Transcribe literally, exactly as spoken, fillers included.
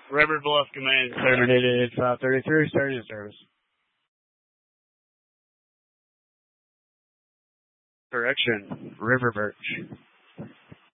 River Bluff Command. Terminated five thirty-three, starting service. Correction, River Birch.